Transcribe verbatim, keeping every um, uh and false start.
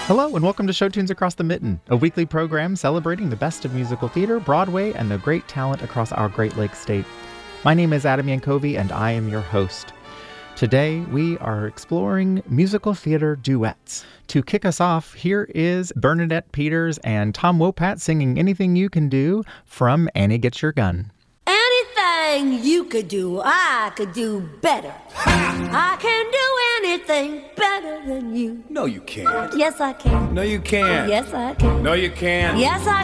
Hello and welcome to Show Tunes Across the Mitten, a weekly program celebrating the best of musical theater, Broadway, and the great talent across our Great Lakes state. My name is Adam Yankovi and I am your host. Today we are exploring musical theater duets. To kick us off, here is Bernadette Peters and Tom Wopat singing Anything You Can Do from Annie Get Your Gun. Anything you could do, I could do better. I can do anything better than you. No, you can't. Yes, I can. No, you can't. Yes, I can. No, you can't. Yes, I